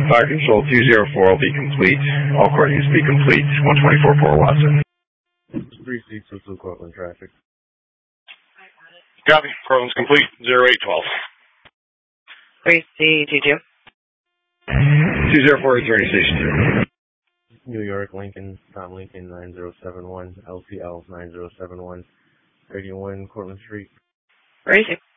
Fire Control 204 will be complete. All coordinates be complete. 124 Port Watson. 3622 Cortland traffic. Copy. Cortland's complete. 0812. 3C22. 204 is ready, Station 0. New York, Lincoln, Tom Lincoln 9071, LCL 9071, 31 Cortland Street. Ready.